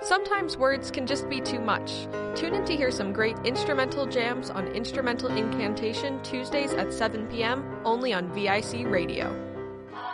Sometimes words can just be too much. Tune in to hear some great instrumental jams on Instrumental Incantation Tuesdays at 7 p.m. only on VIC Radio.